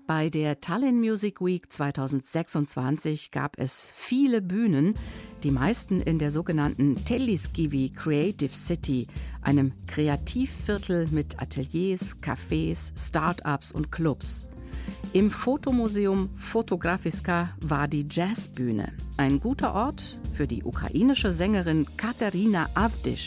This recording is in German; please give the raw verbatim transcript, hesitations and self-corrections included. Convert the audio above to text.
Bei der Tallinn Music Week zweitausendsechsundzwanzig gab es viele Bühnen, die meisten in der sogenannten Telliskivi Creative City, einem Kreativviertel mit Ateliers, Cafés, Start-ups und Clubs. Im Fotomuseum Fotografiska war die Jazzbühne ein guter Ort für die ukrainische Sängerin Katerina Avdic,